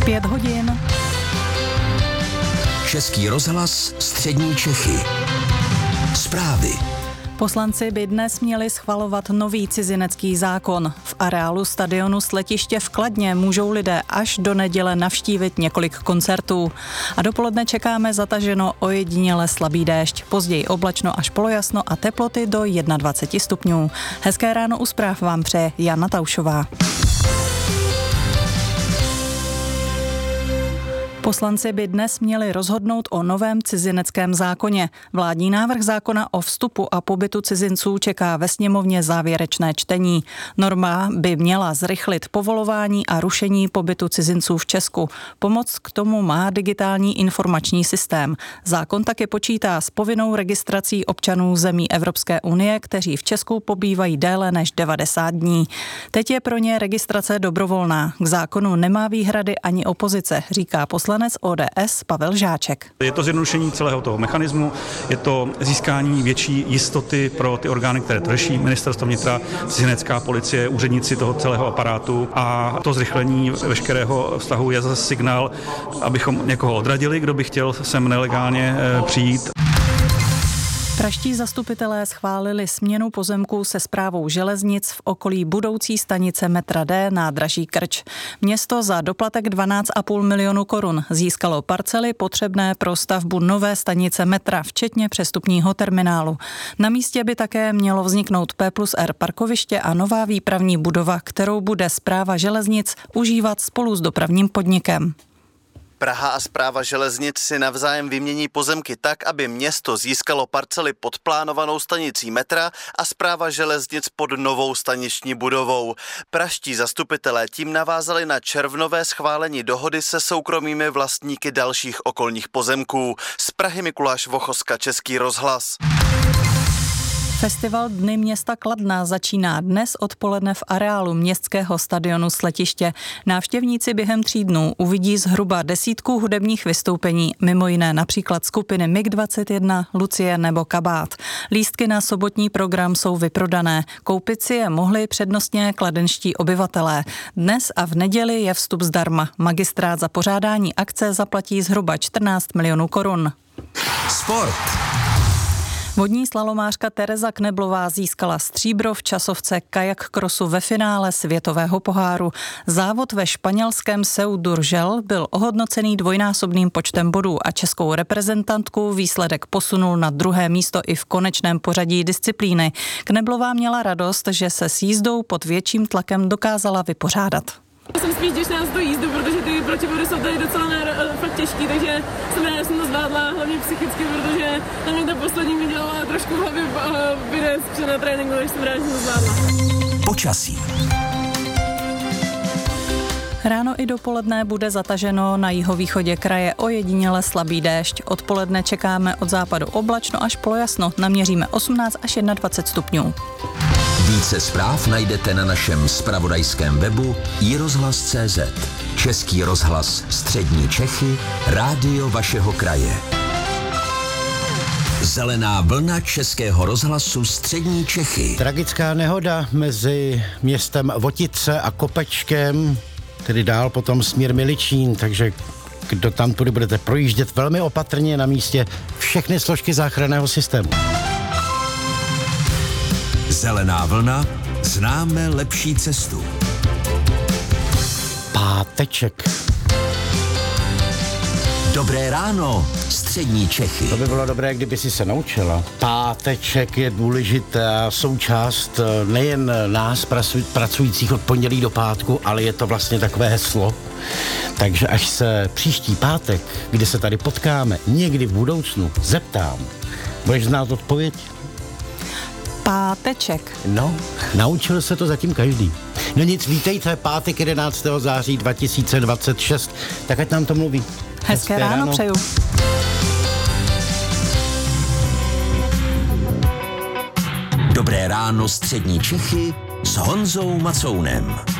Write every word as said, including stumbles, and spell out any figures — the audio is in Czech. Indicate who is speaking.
Speaker 1: Pět hodin.
Speaker 2: Český rozhlas Střední Čechy. Zprávy.
Speaker 1: Poslanci by dnes měli schvalovat nový cizinecký zákon. V areálu stadionu Sletiště v Kladně můžou lidé až do neděle navštívit několik koncertů. A dopoledne čekáme zataženo ojediněle slabý déšť. Později oblačno až polojasno a teploty do dvacet jedna stupňů. Hezké ráno u zpráv vám přeje Jana Taušová. Poslanci by dnes měli rozhodnout o novém cizineckém zákoně. Vládní návrh zákona o vstupu a pobytu cizinců čeká ve sněmovně závěrečné čtení. Norma by měla zrychlit povolování a rušení pobytu cizinců v Česku. Pomoc k tomu má digitální informační systém. Zákon taky počítá s povinnou registrací občanů zemí Evropské unie, kteří v Česku pobývají déle než devadesát dní. Teď je pro ně registrace dobrovolná. K zákonu nemá výhrady ani opozice, říká poslanec O D S Pavel Žáček.
Speaker 3: Je to zjednodušení celého toho mechanismu, je to získání větší jistoty pro ty orgány, které to řeší, ministerstvo vnitra, cizinecká policie, úředníci toho celého aparátu, a to zrychlení veškerého vztahu je zase signál, abychom někoho odradili, kdo by chtěl sem nelegálně přijít.
Speaker 1: Pražští zastupitelé schválili směnu pozemků se správou železnic v okolí budoucí stanice metra D nádraží Krč. Město za doplatek dvanáct a půl milionu korun získalo parcely potřebné pro stavbu nové stanice metra, včetně přestupního terminálu. Na místě by také mělo vzniknout P plus R parkoviště a nová výpravní budova, kterou bude správa železnic užívat spolu s dopravním podnikem.
Speaker 4: Praha a správa železnic si navzájem vymění pozemky tak, aby město získalo parcely pod plánovanou stanicí metra a správa železnic pod novou staniční budovou. Pražští zastupitelé tím navázali na červnové schválení dohody se soukromými vlastníky dalších okolních pozemků. Z Prahy Mikuláš Vochoska, Český rozhlas.
Speaker 1: Festival Dny města Kladna začíná dnes odpoledne v areálu městského stadionu Sletiště. Návštěvníci během tří dnů uvidí zhruba desítku hudebních vystoupení, mimo jiné například skupiny M I G dvacet jedna, Lucie nebo Kabát. Lístky na sobotní program jsou vyprodané. Koupit si je mohli přednostně kladenští obyvatelé. Dnes a v neděli je vstup zdarma. Magistrát za pořádání akce zaplatí zhruba čtrnáct milionů korun.
Speaker 2: Sport.
Speaker 1: Vodní slalomářka Tereza Kneblová získala stříbro v časovce kajak krosu ve finále světového poháru. Závod ve španělském Seu d'Urgell byl ohodnocený dvojnásobným počtem bodů a českou reprezentantku výsledek posunul na druhé místo i v konečném pořadí disciplíny. Kneblová měla radost, že se s jízdou pod větším tlakem dokázala vypořádat.
Speaker 5: Jsem spíš těšná na tu jízdu, protože ty protivody jsou tady docela náro- fakt těžký, takže jsem ráda, že jsem to zvládla, hlavně psychicky, protože na mě ta poslední mi dělala trošku v hlavě vydec před na tréninku, takže jsem ráda, že jsem to zvládla.
Speaker 2: Počasí.
Speaker 1: Ráno i dopoledne bude zataženo, na jihovýchodě kraje ojediněle slabý déšť. Odpoledne čekáme od západu oblačno až polojasno, naměříme osmnáct až dvacet jedna stupňů.
Speaker 2: Více zpráv najdete na našem zpravodajském webu i rozhlas tečka cé zet. Český rozhlas Střední Čechy, rádio vašeho kraje. Zelená vlna Českého rozhlasu Střední Čechy.
Speaker 6: Tragická nehoda mezi městem Votice a Kopečkem, tedy dál potom směr Miličín, takže kdo tam tudy budete projíždět, velmi opatrně, na místě všechny složky záchranného systému.
Speaker 2: Zelená vlna, známe lepší cestu.
Speaker 6: Páteček.
Speaker 2: Dobré ráno, Střední Čechy.
Speaker 6: To by bylo dobré, kdyby si se naučila. Páteček je důležitá součást nejen nás pracujících od pondělí do pátku, ale je to vlastně takové heslo. Takže až se příští pátek, kdy se tady potkáme, někdy v budoucnu, zeptám, budeš znát odpověď?
Speaker 1: Páteček.
Speaker 6: No, naučil se to zatím každý. No nic, vítejte, pátek jedenáctého září dva tisíce dvacet šest, tak ať nám to mluví.
Speaker 1: Hezké, Hezké ráno, ráno přeju.
Speaker 2: Dobré ráno, Střední Čechy s Honzou Macounem.